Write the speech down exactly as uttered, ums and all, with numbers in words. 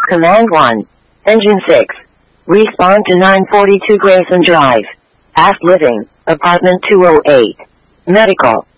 Command one. Engine six. Respond to nine forty-two Grayson Drive. Aft Living, Apartment two oh eight. Medical.